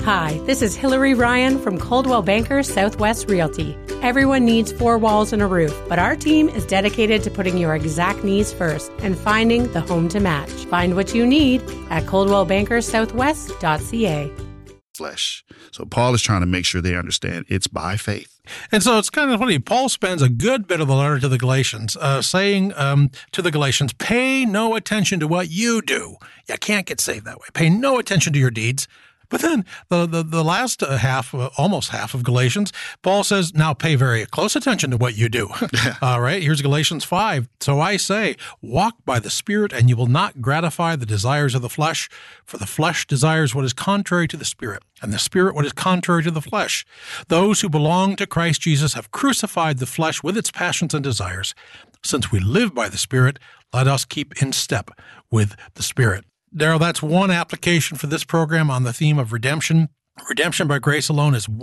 Hi, this is Hillary Ryan from Coldwell Banker Southwest Realty. Everyone needs 4 walls and a roof, but our team is dedicated to putting your exact needs first and finding the home to match. Find what you need at coldwellbankersouthwest.ca. Flesh. So Paul is trying to make sure they understand it's by faith. And so it's kind of funny. Paul spends a good bit of the letter to the Galatians saying to the Galatians, pay no attention to what you do. You can't get saved that way. Pay no attention to your deeds. But then the last half, almost half of Galatians, Paul says, now pay very close attention to what you do. All right, here's Galatians 5. So I say, walk by the Spirit, and you will not gratify the desires of the flesh, for the flesh desires what is contrary to the Spirit, and the Spirit what is contrary to the flesh. Those who belong to Christ Jesus have crucified the flesh with its passions and desires. Since we live by the Spirit, let us keep in step with the Spirit. Darrell, that's one application for this program on the theme of redemption. Redemption by grace alone is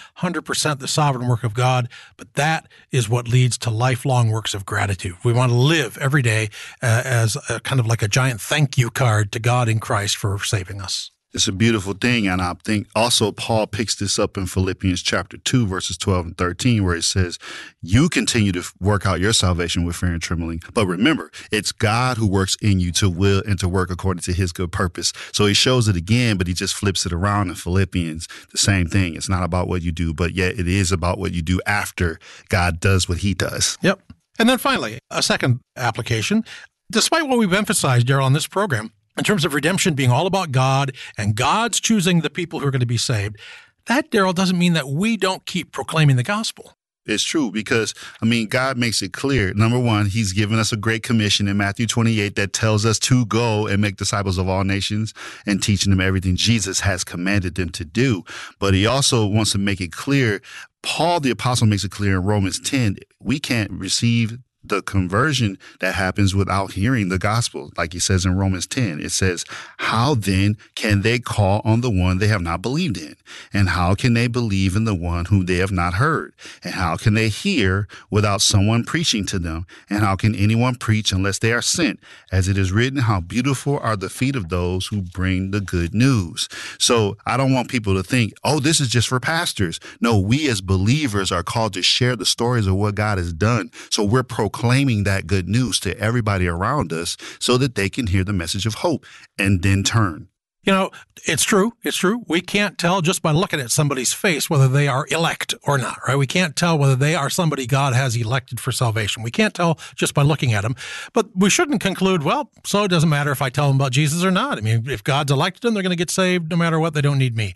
100% the sovereign work of God, but that is what leads to lifelong works of gratitude. We want to live every day as a kind of like a giant thank you card to God in Christ for saving us. It's a beautiful thing, and I think also Paul picks this up in Philippians chapter 2, verses 12 and 13, where it says, you continue to work out your salvation with fear and trembling. But remember, it's God who works in you to will and to work according to his good purpose. So he shows it again, but he just flips it around in Philippians. The same thing. It's not about what you do, but yet it is about what you do after God does what he does. Yep. And then finally, a second application. Despite what we've emphasized, Darrell, on this program, in terms of redemption being all about God and God's choosing the people who are going to be saved, that, Darrell, doesn't mean that we don't keep proclaiming the gospel. It's true because, God makes it clear. Number one, he's given us a great commission in Matthew 28 that tells us to go and make disciples of all nations and teaching them everything Jesus has commanded them to do. But he also wants to make it clear. Paul, the apostle, makes it clear in Romans 10, we can't receive the conversion that happens without hearing the gospel. Like he says in Romans 10, it says, how then can they call on the one they have not believed in? And how can they believe in the one whom they have not heard? And how can they hear without someone preaching to them? And how can anyone preach unless they are sent? As it is written, how beautiful are the feet of those who bring the good news. So I don't want people to think, oh, this is just for pastors. No, we as believers are called to share the stories of what God has done. So we're proclaiming that good news to everybody around us so that they can hear the message of hope and then turn. You know, it's true. It's true. We can't tell just by looking at somebody's face whether they are elect or not, right? We can't tell whether they are somebody God has elected for salvation. We can't tell just by looking at them. But we shouldn't conclude, well, so it doesn't matter if I tell them about Jesus or not. If God's elected them, they're going to get saved no matter what. They don't need me.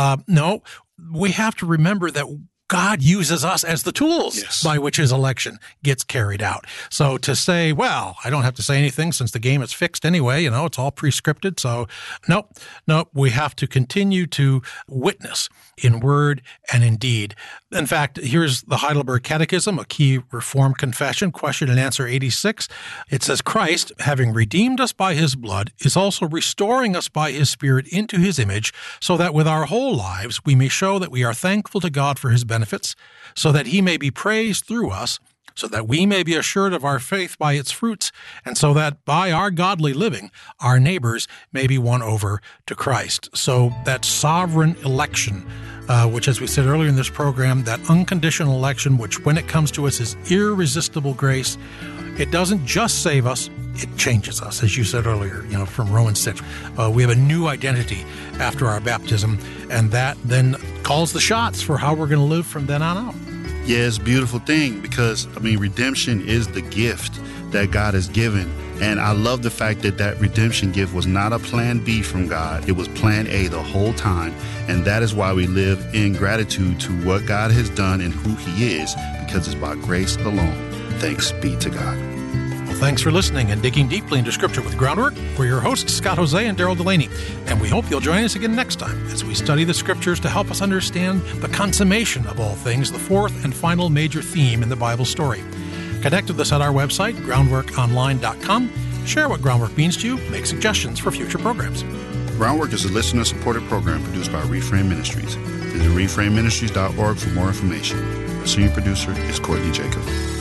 No, we have to remember that God uses us as the tools by which his election gets carried out. So to say, well, I don't have to say anything since the game is fixed anyway, it's all pre-scripted. So nope, we have to continue to witness in word and in deed. In fact, here's the Heidelberg Catechism, a key Reformed confession, question and answer 86. It says, Christ, having redeemed us by his blood, is also restoring us by his Spirit into his image, so that with our whole lives we may show that we are thankful to God for his benefits, so that he may be praised through us, so that we may be assured of our faith by its fruits, and so that by our godly living, our neighbors may be won over to Christ. So that sovereign election, which, as we said earlier in this program, that unconditional election, which when it comes to us is irresistible grace, it doesn't just save us, it changes us, as you said earlier, from Romans 6. We have a new identity after our baptism, and that then calls the shots for how we're going to live from then on out. Yeah, it's a beautiful thing because, redemption is the gift that God has given. And I love the fact that redemption gift was not a plan B from God. It was plan A the whole time. And that is why we live in gratitude to what God has done and who he is, because it's by grace alone. Thanks be to God. Well, thanks for listening and digging deeply into Scripture with Groundwork. We're your hosts, Scott Jose and Darrell Delaney, and we hope you'll join us again next time as we study the Scriptures to help us understand the consummation of all things, the fourth and final major theme in the Bible story. Connect with us at our website, groundworkonline.com. Share what Groundwork means to you. Make suggestions for future programs. Groundwork is a listener-supported program produced by Reframe Ministries. Visit reframeministries.org for more information. Our senior producer is Courtney Jacob.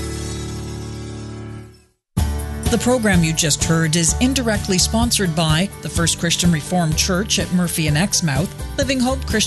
The program you just heard is indirectly sponsored by the First Christian Reformed Church at Murphy and Exmouth, Living Hope Christian